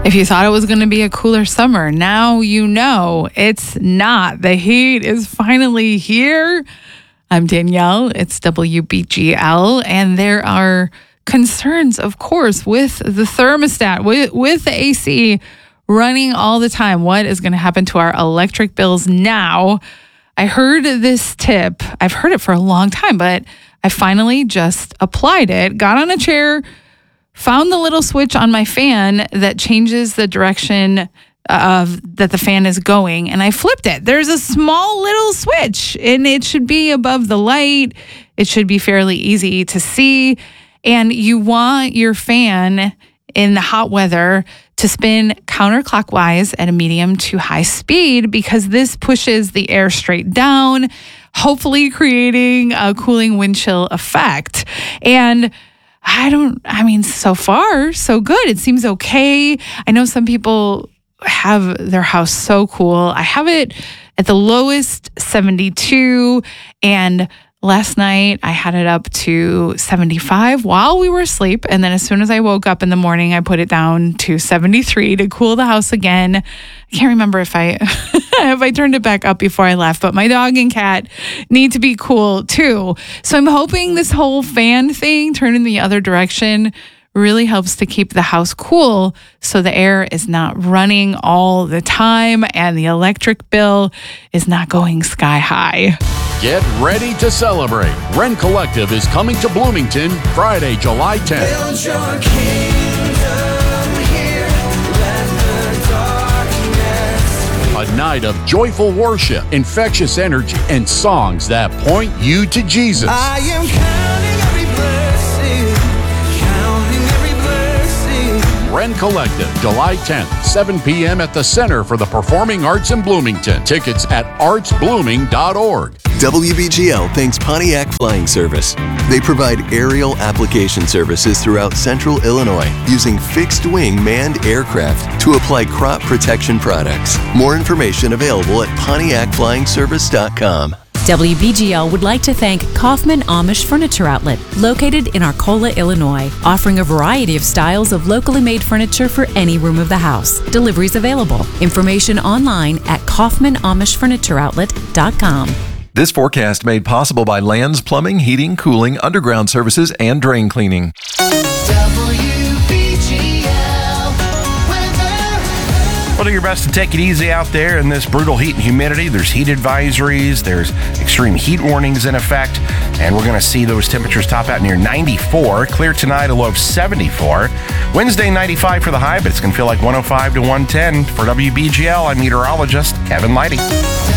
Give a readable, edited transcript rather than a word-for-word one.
If you thought it was going to be a cooler summer, now you know it's not. The heat is finally here. I'm Danielle. It's WBGL. And there are concerns, of course, with the thermostat, with the AC running all the time. What is going to happen to our electric bills now? I heard this tip. I've heard it for a long time, but I finally just applied it, got on a chair, found the little switch on my fan that changes the direction that the fan is going, and I flipped it. There's a small little switch, and it should be above the light. It should be fairly easy to see, and you want your fan in the hot weather to spin counterclockwise at a medium to high speed, because this pushes the air straight down, hopefully creating a cooling wind chill effect. And so far, so good. It seems okay. I know some people have their house so cool. I have it at the lowest 72, and last night I had it up to 75 while we were asleep. And then as soon as I woke up in the morning, I put it down to 73 to cool the house again. I can't remember if I if I turned it back up before I left, but my dog and cat need to be cool too. So I'm hoping this whole fan thing, turning the other direction, really helps to keep the house cool so the air is not running all the time and the electric bill is not going sky high. Get ready to celebrate. Wren Collective is coming to Bloomington Friday, July 10th. Build your kingdom here, let the darkness. A night of joyful worship, infectious energy, and songs that point you to Jesus. I am counting every blessing, counting every blessing. Wren Collective, July 10th, 7 p.m. at the Center for the Performing Arts in Bloomington. Tickets at artsblooming.org. WBGL thanks Pontiac Flying Service. They provide aerial application services throughout central Illinois using fixed-wing manned aircraft to apply crop protection products. More information available at PontiacFlyingService.com. WBGL would like to thank Kaufman Amish Furniture Outlet, located in Arcola, Illinois, offering a variety of styles of locally made furniture for any room of the house. Deliveries available. Information online at KaufmanAmishFurnitureOutlet.com. This forecast made possible by Lands Plumbing, Heating, Cooling, Underground Services, and Drain Cleaning. Well, do your best to take it easy out there in this brutal heat and humidity. There's heat advisories, there's extreme heat warnings in effect, and we're going to see those temperatures top out near 94. Clear tonight, a low of 74. Wednesday, 95 for the high, but it's going to feel like 105 to 110. For WBGL, I'm meteorologist Kevin Leidy.